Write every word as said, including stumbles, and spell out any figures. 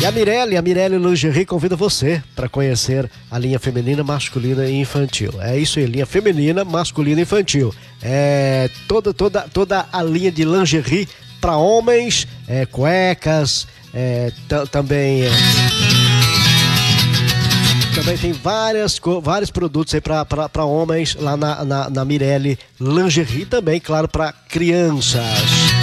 E a Mirelle, a Mirelle Lingerie convida você para conhecer a linha feminina, masculina e infantil. É isso aí, linha feminina, masculina e infantil. É toda, toda, toda a linha de lingerie para homens, é, cuecas, é, t- também... É, também tem várias, vários produtos aí para homens lá na, na, na Mirelle Lingerie, também, claro, para crianças.